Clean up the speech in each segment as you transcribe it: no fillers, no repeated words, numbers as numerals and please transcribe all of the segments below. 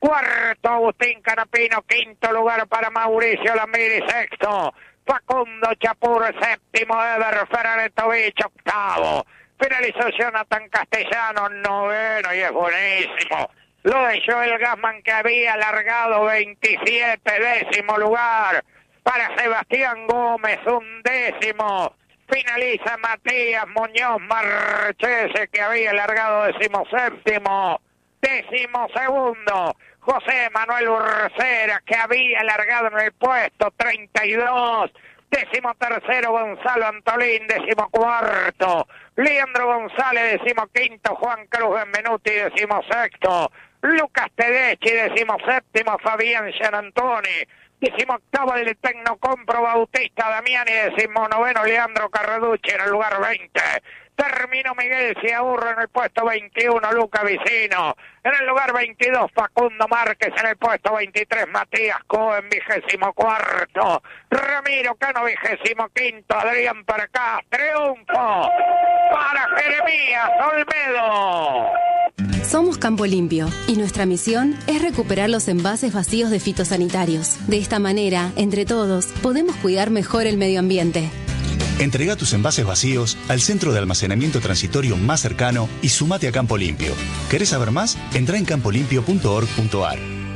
Cuarto, Agustín Canapino. Quinto lugar para Mauricio Lambiri. Sexto, Facundo Chapur. Séptimo, Ever Ferretovich. Octavo, finalizó Jonathan Castellano. Noveno, y es buenísimo lo de Joel Gassman, que había largado 27. Décimo lugar para Sebastián Gómez. Undécimo, finaliza Matías Muñoz Marchese, que había largado 17º. 12º, José Manuel Urcera, que había largado en el puesto 32. 13º, Gonzalo Antolín. 14º, Leandro González. 15º, Juan Cruz Benvenuti. 16º, Lucas Tedeschi. 17º, Fabián Gianantoni. 18º, el Tecnocompro Bautista Damiani. 19º, Leandro Carreducci en el lugar 20. Terminó Miguel Ciaurro en el puesto 21, Luca Vicino. En el lugar 22, Facundo Márquez. En el puesto 23, Matías Cohen, 24º. Ramiro Cano, 25º. Adrián Percás. Triunfo para Jeremías Olmedo. Somos Campo Limpio y nuestra misión es recuperar los envases vacíos de fitosanitarios. De esta manera, entre todos, podemos cuidar mejor el medio ambiente. Entrega tus envases vacíos al centro de almacenamiento transitorio más cercano y sumate a Campo Limpio. ¿Querés saber más? Entrá en campolimpio.org.ar.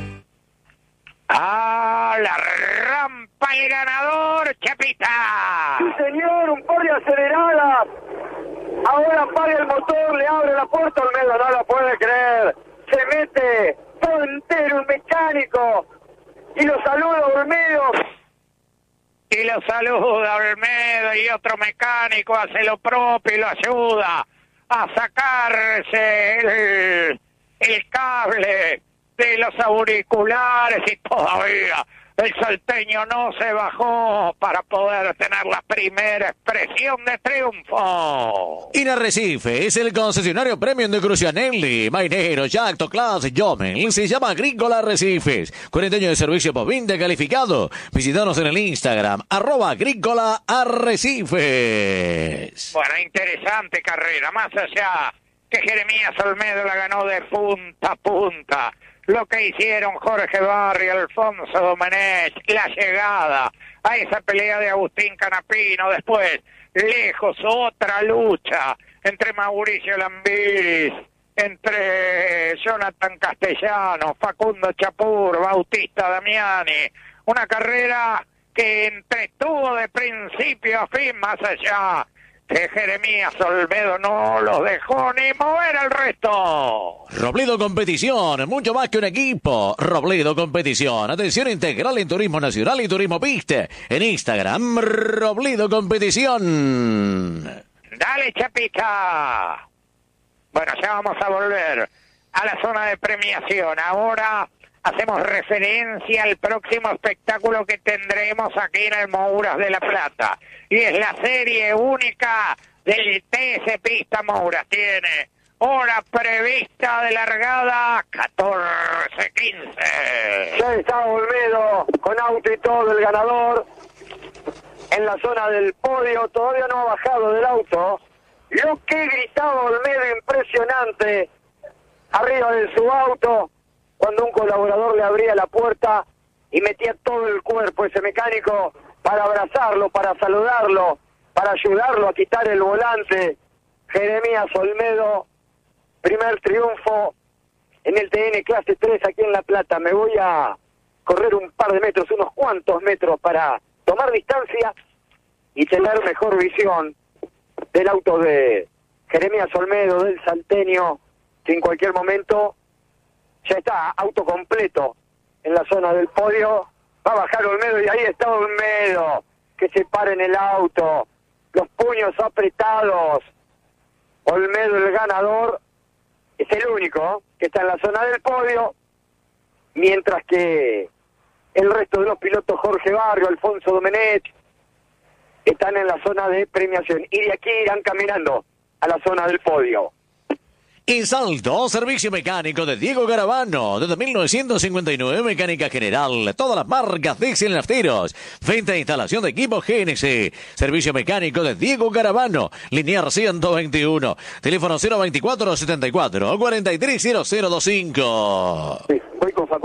¡Ah, la rampa el ganador, Chapita! Sí, señor, un par de aceleradas. Ahora apaga el motor, le abre la puerta, Olmedo no lo puede creer. Se mete todo entero, un mecánico. Y lo saluda Olmedo. Y lo saluda Olmedo, y otro mecánico hace lo propio y lo ayuda a sacarse el cable de los auriculares, y todavía el salteño no se bajó para poder tener la primera expresión de triunfo. Inarrecife es el concesionario premium de Crucianelli, Mainero, Jacto, Class, Jomel. Se llama Agrícola Arrecifes. 40 años de servicio postventa calificado. Visítanos en el Instagram, @Agrícola Arrecifes. Bueno, interesante carrera. Más allá que Jeremías Olmedo la ganó de punta a punta. Lo que hicieron Jorge Barrio, Alfonso Domenech, la llegada a esa pelea de Agustín Canapino, después, lejos, otra lucha entre Mauricio Lambiris, entre Jonathan Castellano, Facundo Chapur, Bautista Damiani, una carrera que entretuvo de principio a fin, más allá que Jeremías Olmedo no los dejó ni mover al resto. Robledo Competición, mucho más que un equipo. Robledo Competición, atención integral en turismo nacional y turismo pista. En Instagram, Robledo Competición. Dale, Chapita. Bueno, ya vamos a volver a la zona de premiación. Ahora hacemos referencia al próximo espectáculo que tendremos aquí en el Mouras de La Plata. Y es la serie única del TC Pista Mouras. Tiene hora prevista de largada 14:15. Ya está Olmedo con auto y todo, el ganador en la zona del podio. Todavía no ha bajado del auto. Lo que gritaba Olmedo, impresionante, arriba de su auto, cuando un colaborador le abría la puerta y metía todo el cuerpo, ese mecánico, para abrazarlo, para saludarlo, para ayudarlo a quitar el volante. Jeremías Olmedo, primer triunfo en el TN Clase 3 aquí en La Plata. Me voy a correr un par de metros, unos cuantos metros, para tomar distancia y tener mejor visión del auto de Jeremías Olmedo, del salteño, que en cualquier momento ya está auto completo en la zona del podio. Va a bajar Olmedo y ahí está Olmedo, que se para en el auto, los puños apretados. Olmedo, el ganador, es el único que está en la zona del podio, mientras que el resto de los pilotos, Jorge Barrio, Alfonso Domenech, están en la zona de premiación. Y de aquí irán caminando a la zona del podio. En Salto, servicio mecánico de Diego Garavano. Desde 1959, mecánica general. Todas las marcas de nafteros. Venta e instalación de equipos GNC. Servicio mecánico de Diego Garavano. Linear 121. Teléfono 024 74 43 0025. Sí, voy con Facundo.